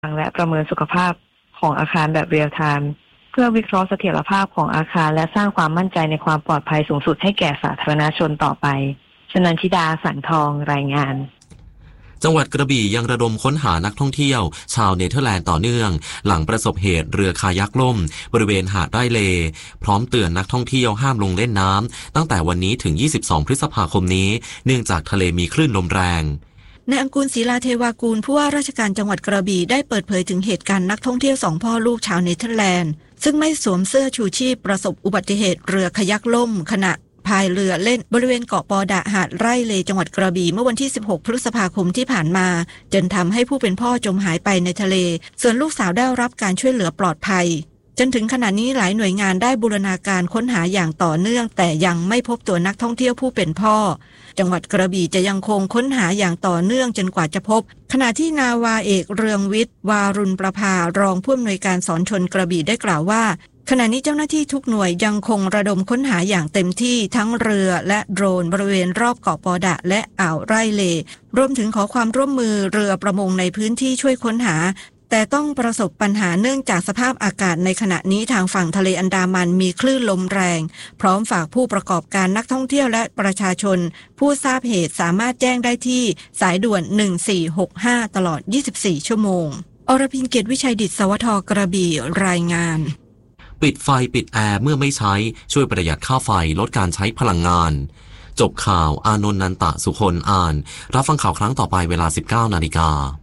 และประเมินสุขภาพของอาคารแบบเรียลไทม์เพื่อวิเคราะห์เสถียรภาพของอาคารและสร้างความมั่นใจในความปลอดภัยสูงสุดให้แก่สาธารณชนต่อไปชนันทิดาสังทองรายงานจังหวัดกระบี่ยังระดมค้นหานักท่องเที่ยวชาวเนเธอร์แลนด์ต่อเนื่องหลังประสบเหตุเรือคายักล่มบริเวณหาดไร่เลพร้อมเตือนนักท่องเที่ยวห้ามลงเล่นน้ำตั้งแต่วันนี้ถึง22พฤษภาคมนี้เนื่องจากทะเลมีคลื่นลมแรงนายอังกูลศรีลาเทวากูลผู้ว่าราชการจังหวัดกระบี่ได้เปิดเผยถึงเหตุการณ์นักท่องเที่ยว2พ่อลูกชาวเนเธอร์แลนด์ซึ่งไม่สวมเสื้อชูชีพประสบอุบัติเหตุเรือคายักล่มขณะพายเรือเล่นบริเวณเกาะปอดะหาดไร่เลจังหวัดกระบี่เมื่อวันที่16พฤษภาคมที่ผ่านมาจนทำให้ผู้เป็นพ่อจมหายไปในทะเลส่วนลูกสาวได้รับการช่วยเหลือปลอดภัยจนถึงขณะนี้หลายหน่วยงานได้บูรณาการค้นหาอย่างต่อเนื่องแต่ยังไม่พบตัวนักท่องเที่ยวผู้เป็นพ่อจังหวัดกระบี่จะยังคงค้นหาอย่างต่อเนื่องจนกว่าจะพบขณะที่นาวาเอกเรืองวิทย์วารุณประภารองผู้อำนวยการสอนชนกระบี่ได้กล่าวว่าขณะนี้เจ้าหน้าที่ทุกหน่วยยังคงระดมค้นหาอย่างเต็มที่ทั้งเรือและโดรนบริเวณรอบเกาะปอดะและอ่าวไร่เลรวมถึงขอความร่วมมือเรือประมงในพื้นที่ช่วยค้นหาแต่ต้องประสบปัญหาเนื่องจากสภาพอากาศในขณะนี้ทางฝั่งทะเลอันดามันมีคลื่นลมแรงพร้อมฝากผู้ประกอบการนักท่องเที่ยวและประชาชนผู้ทราบเหตุสามารถแจ้งได้ที่สายด่วน1465ตลอด24ชั่วโมงอรพินเกียรติวิชัยดิษฐ์สวท.กระบี่รายงานปิดไฟปิดแอร์เมื่อไม่ใช้ช่วยประหยัดค่าไฟลดการใช้พลังงานจบข่าวอานนท์นันตะสุคนอ่านรับฟังข่าวครั้งต่อไปเวลา 19 นาฬิกา